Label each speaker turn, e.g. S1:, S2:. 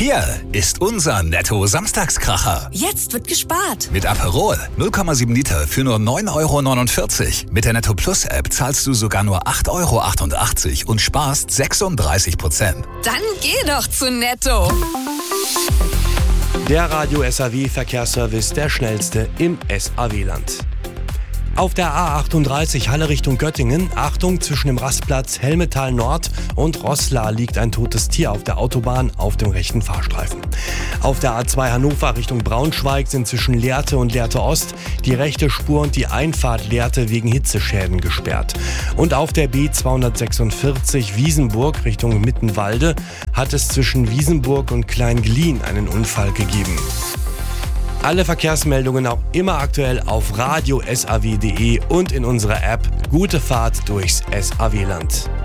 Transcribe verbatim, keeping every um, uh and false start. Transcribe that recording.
S1: Hier ist unser Netto-Samstagskracher.
S2: Jetzt wird gespart.
S1: Mit Aperol null Komma sieben Liter für nur neun Euro neunundvierzig. Mit der Netto Plus App zahlst du sogar nur acht Euro achtundachtzig und sparst sechsunddreißig Prozent.
S2: Dann geh doch zu Netto.
S3: Der Radio S A W-Verkehrsservice, der schnellste im S A W-Land. Auf der A achtunddreißig Halle Richtung Göttingen, Achtung, zwischen dem Rastplatz Helmetal Nord und Roßla liegt ein totes Tier auf der Autobahn auf dem rechten Fahrstreifen. Auf der A zwei Hannover Richtung Braunschweig sind zwischen Lehrte und Lehrte Ost die rechte Spur und die Einfahrt Lehrte wegen Hitzeschäden gesperrt. Und auf der B zweihundertsechsundvierzig Wiesenburg Richtung Mittenwalde hat es zwischen Wiesenburg und Kleinglien einen Unfall gegeben. Alle Verkehrsmeldungen auch immer aktuell auf radio punkt s a w punkt d e und in unserer App. Gute Fahrt durchs S A W-Land.